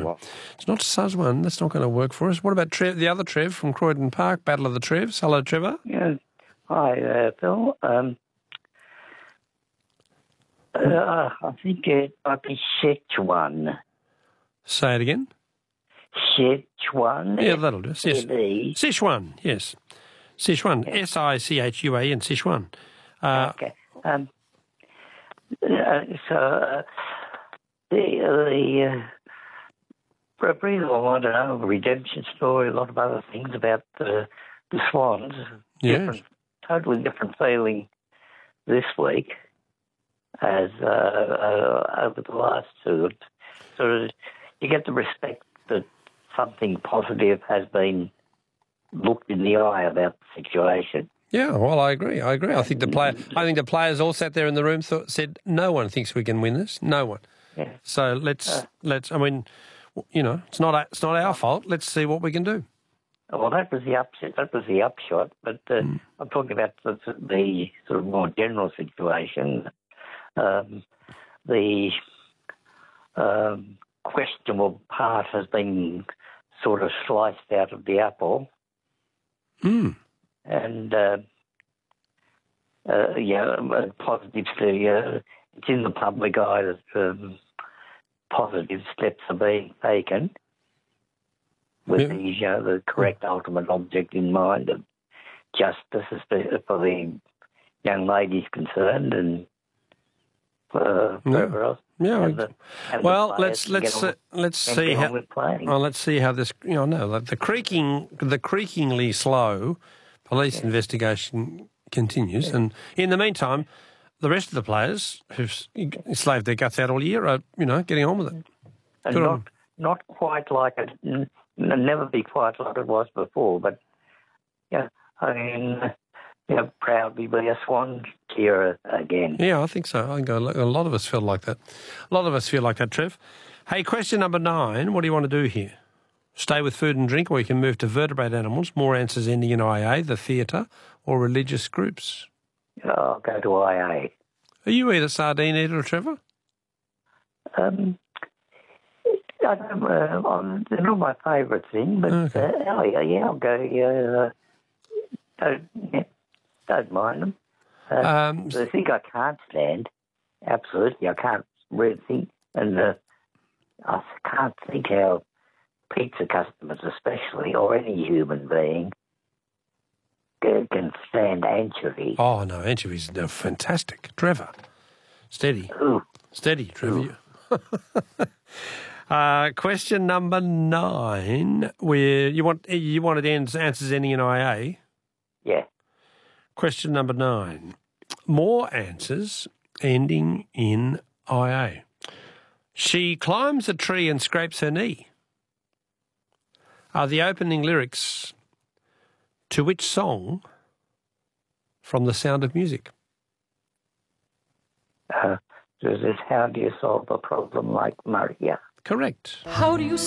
No, it's not Suzwan. That's not going to work for us. What about the other Trev from Croydon Park, Battle of the Trevs? Hello, Trevor. Yeah. Hi, Phil. I think it might be Sichuan. Say it again. Sichuan. Yeah, that'll do. Sichuan, yes. Sichuan. Yeah. Sichuan, Sichuan. Okay. So the brief, I want to know, redemption story, a lot of other things about the Swans. Yes. Totally different feeling this week as over the last two. So you get the respect that something positive has been looked in the eye about the situation. Yeah, well, I agree. I think the players all sat there in the room said, no one thinks we can win this. No one. Yeah. So let's. I mean, you know, it's not our fault. Let's see what we can do. Well, that was the upset. That was the upshot. But I'm talking about the sort of more general situation. The questionable part has been sort of sliced out of the apple. And positives it's in the public eye that positive steps are being taken with the correct ultimate object in mind of justice for the young ladies concerned and for whoever else. Yeah. Let's see how this. The creakingly slow police investigation continues, and in the meantime, the rest of the players who've slaved their guts out all year are, getting on with it. And not quite like it. Never be quite like it was before, but proudly be a Swan cheerer again. Yeah, I think so. I think a lot of us feel like that. A lot of us feel like that, Trev. Hey, question number 9. What do you want to do here? Stay with food and drink, or you can move to vertebrate animals, more answers ending in IA, the theatre, or religious groups? I'll go to IA. Are you either sardine eater or Trevor? They're not my favourite thing, but I'll go. Don't mind them. The thing I can't stand, absolutely, I can't really think, and I can't think how pizza customers especially, or any human being, can stand anchovy. Oh, no, anchovies are fantastic. Trevor, steady. Ooh. Steady, Trevor. Question number 9, where you wanted answers ending in IA? Yeah. Question number 9, more answers ending in IA. She climbs a tree and scrapes her knee are the opening lyrics to which song from The Sound of Music? How do you solve a problem like Maria? Correct. How do you